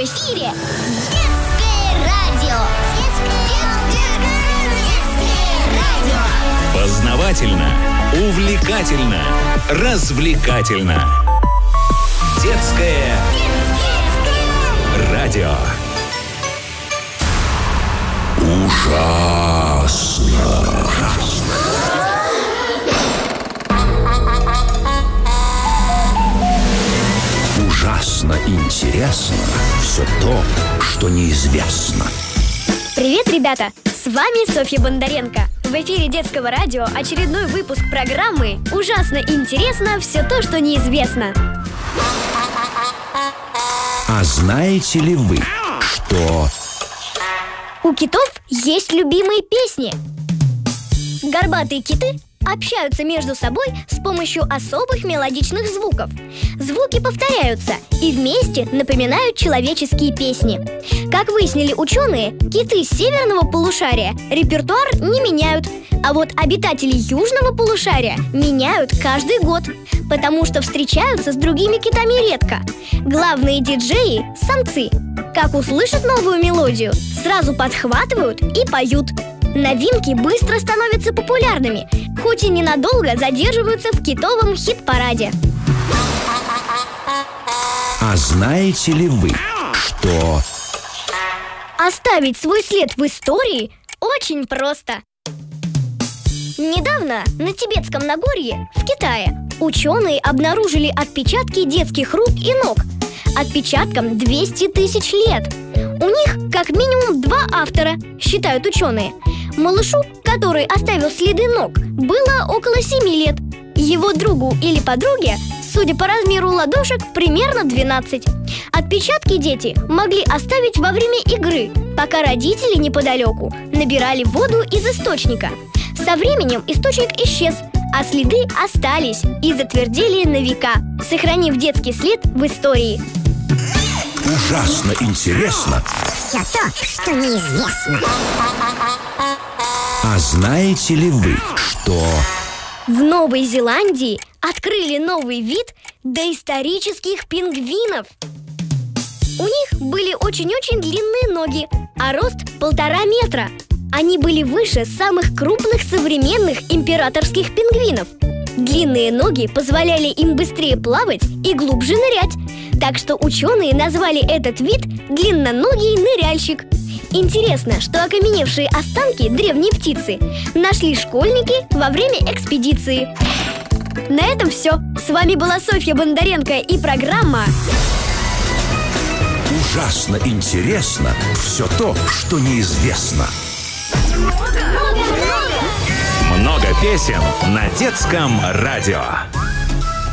эфире Детское радио. Детское радио. Познавательно, увлекательно, развлекательно. Детское радио. Ужасно. Ужасно интересно все то, что неизвестно. Привет, ребята! С вами Софья Бондаренко. В эфире Детского радио очередной выпуск программы «Ужасно интересно все то, что неизвестно». А знаете ли вы, что... У китов есть любимые песни. Горбатые киты общаются между собой с помощью особых мелодичных звуков. Звуки повторяются и вместе напоминают человеческие песни. Как выяснили ученые, киты северного полушария репертуар не меняют, а вот обитатели южного полушария меняют каждый год, потому что встречаются с другими китами редко. Главные диджеи – самцы. Как услышат новую мелодию, сразу подхватывают и поют. Новинки быстро становятся популярными, хоть и ненадолго задерживаются в китовом хит-параде. А знаете ли вы, что... Оставить свой след в истории очень просто. Недавно на Тибетском Нагорье, в Китае, ученые обнаружили отпечатки детских рук и ног. Отпечаткам 200 тысяч лет. У них как минимум два автора, считают ученые. Малышу, который оставил следы ног, было около 7 лет. Его другу или подруге, судя по размеру ладошек, примерно 12. Отпечатки дети могли оставить во время игры, пока родители неподалеку набирали воду из источника. Со временем источник исчез, а следы остались и затвердели на века, сохранив детский след в истории. Ужасно интересно Все то, что неизвестно. А знаете ли вы, что... В Новой Зеландии открыли новый вид доисторических пингвинов. У них были очень-очень длинные ноги, а рост 1,5 метра. Они были выше самых крупных современных императорских пингвинов. Длинные ноги позволяли им быстрее плавать и глубже нырять. Так что ученые назвали этот вид длинноногий ныряльщик. Интересно, что окаменевшие останки древней птицы нашли школьники во время экспедиции. На этом все. С вами была Софья Бондаренко и программа Ужасно интересно все то, что неизвестно. Много песен на детском радио.